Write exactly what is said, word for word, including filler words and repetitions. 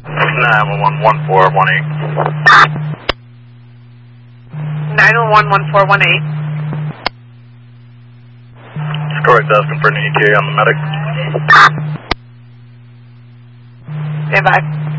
nine one one, one four one eight. nine one one, one four one eight. That's correct, asking for an E T A on the medic. Stand by.